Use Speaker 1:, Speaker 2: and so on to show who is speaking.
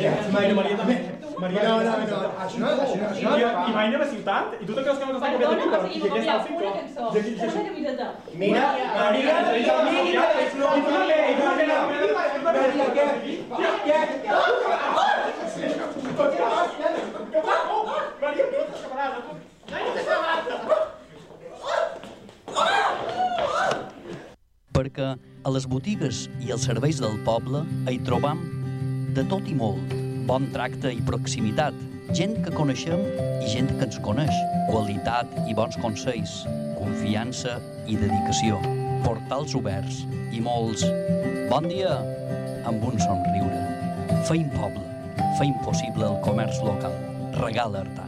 Speaker 1: Maria també.
Speaker 2: No, això.
Speaker 1: I mai anem a ciutat? I tu te creus que no t'està copiant el pico? I aquesta al
Speaker 3: una cançó, una camiseta.
Speaker 2: Mira, Maria,
Speaker 4: perquè a les botigues i els serveis del poble hi trobam de tot i molt, bon tracte i proximitat, gent que coneixem i gent que ens coneix, qualitat i bons consells, confiança i dedicació, portals oberts i molts bon dia amb un somriure. Feim poble, feim possible el comerç local. Regala Artà.